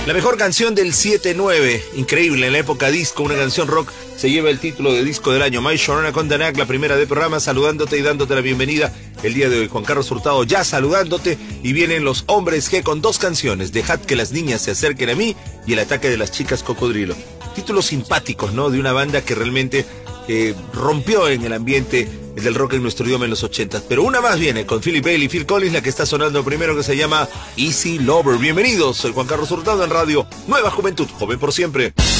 La mejor canción del 7-9, increíble, en la época disco, una canción rock, se lleva el título de disco del año. My Sharona Condanak, la primera de programa, saludándote y dándote la bienvenida el día de hoy. Juan Carlos Hurtado ya saludándote, y vienen los Hombres G con dos canciones, Dejad que las niñas se acerquen a mí y El ataque de las chicas cocodrilo. Títulos simpáticos, ¿no? De una banda que realmente rompió en el ambiente del rock en nuestro idioma en los 80. Pero una más viene con Philip Bailey y Phil Collins, la que está sonando primero, que se llama Easy Lover. Bienvenidos, soy Juan Carlos Hurtado en radio Nueva Juventud, joven por siempre.